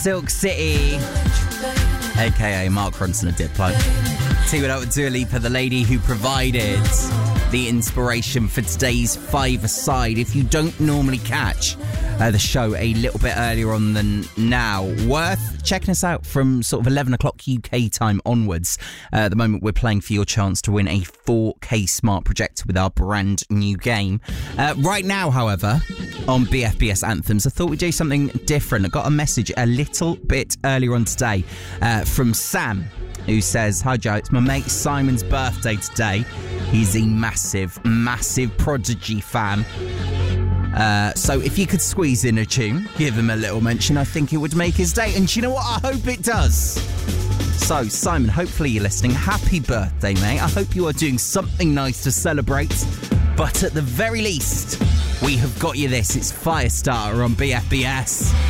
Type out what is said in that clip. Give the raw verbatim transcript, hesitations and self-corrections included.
Silk City, aka Mark Ronson of Diplo. Teaming up with Dua Lipa, the lady who provided the inspiration for today's five-a-side. If you don't normally catch uh, the show a little bit earlier on than now, worth checking us out from sort of eleven o'clock U K time onwards. Uh, at the moment, we're playing for your chance to win a four K smart projector with our brand new game. Uh, right now, however, on B F B S Anthems, I thought we'd do something different. I got a message a little bit earlier on today uh, from Sam, who says, "Hi Joe, it's my mate Simon's birthday today. He's a massive, massive Prodigy fan. Uh, so if you could squeeze in a tune, give him a little mention, I think it would make his day. And do you know what? I hope it does." So, Simon, hopefully you're listening. Happy birthday, mate. I hope you are doing something nice to celebrate. But at the very least, we have got you this. It's Firestarter on B F B S.